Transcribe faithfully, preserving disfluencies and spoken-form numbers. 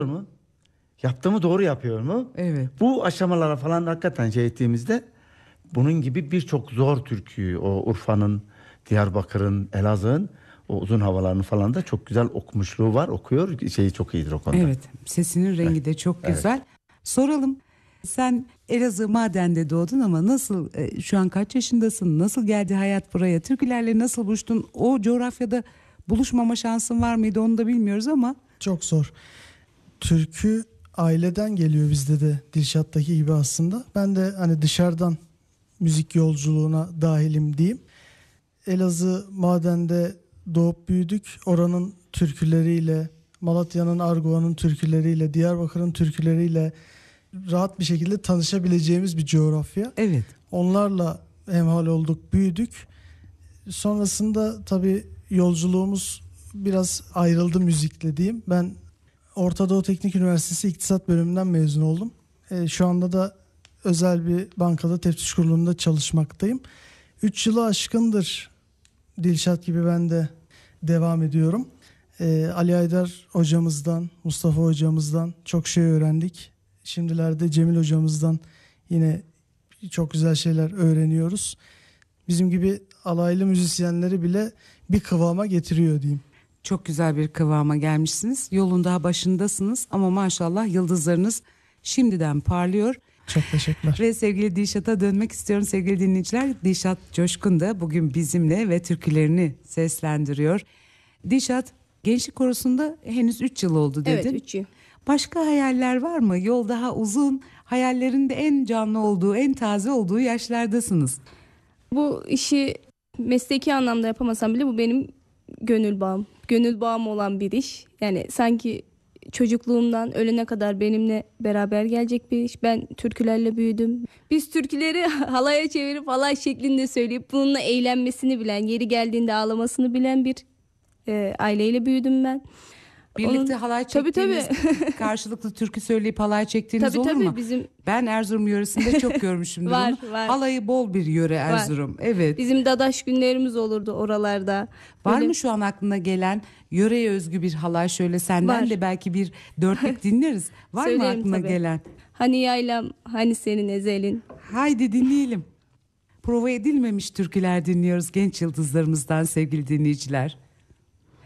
mu? Yaptığımı doğru yapıyor mu? Evet. Bu aşamalara falan hakikaten şey ettiğimizde bunun gibi birçok zor türküyü, o Urfa'nın, Diyarbakır'ın, Elazığ'ın o uzun havalarını falan da çok güzel okumuşluğu var. Okuyor. Şeyi çok iyidir o konuda. Evet. Sesinin rengi de çok Evet. güzel. Soralım. Sen Elazığ Maden'de doğdun ama nasıl, e, şu an kaç yaşındasın? Nasıl geldi hayat buraya? Türkülerle nasıl buluştun? O coğrafyada buluşmama şansın var mıydı onu da bilmiyoruz ama. Çok zor. Türkü aileden geliyor bizde de, Dilşat'taki gibi aslında. Ben de hani dışarıdan müzik yolculuğuna dahilim diyeyim. Elazığ Maden'de doğup büyüdük. Oranın türküleriyle, Malatya'nın, Arguva'nın türküleriyle, Diyarbakır'ın türküleriyle rahat bir şekilde tanışabileceğimiz bir coğrafya. Evet. Onlarla hemhal olduk, büyüdük. Sonrasında tabii yolculuğumuz biraz ayrıldı müzikle diyeyim. Ben Orta Doğu Teknik Üniversitesi İktisat Bölümünden mezun oldum. E, şu anda da özel bir bankada teftiş kurulunda çalışmaktayım. üç yılı aşkındır Dilşat gibi ben de devam ediyorum. E, Ali Aydar hocamızdan, Mustafa hocamızdan çok şey öğrendik. Şimdilerde Cemil hocamızdan yine çok güzel şeyler öğreniyoruz. Bizim gibi alaylı müzisyenleri bile bir kıvama getiriyor diyeyim. Çok güzel bir kıvama gelmişsiniz. Yolun daha başındasınız ama maşallah yıldızlarınız şimdiden parlıyor. Çok teşekkürler. Ve sevgili Dilşat'a dönmek istiyorum sevgili dinleyiciler. Dilşat Coşkun da bugün bizimle ve türkülerini seslendiriyor. Dilşat, Gençlik Korosu'nda henüz üç yıl oldu dedin. Evet, üç yıl. Başka hayaller var mı? Yol daha uzun, hayallerin de en canlı olduğu, en taze olduğu yaşlardasınız. Bu işi mesleki anlamda yapamasam bile bu benim gönül bağım. Gönül bağım olan bir iş. Yani sanki çocukluğumdan ölene kadar benimle beraber gelecek bir iş. Ben türkülerle büyüdüm. Biz türküleri halaya çevirip halay şeklinde söyleyip bununla eğlenmesini bilen, yeri geldiğinde ağlamasını bilen bir e, aileyle büyüdüm ben. Birlikte Onun- halay Tabii, çektiğiniz, tabii. karşılıklı türkü söyleyip halay çektiğiniz Tabii, olur tabii, mu? bizim- Ben Erzurum yöresinde çok görmüşümdür Var, onu. var. Halayı bol bir yöre Erzurum. Evet. Bizim dadaş günlerimiz olurdu oralarda. Var Böyle- mı şu an aklına gelen yöreye özgü bir halay, şöyle senden Var. de belki bir dörtlük dinleriz. Var mı Söylerim aklına tabii. gelen? Hani yaylam, hani senin ezelin. Haydi dinleyelim. Prova edilmemiş türküler dinliyoruz genç yıldızlarımızdan sevgili dinleyiciler.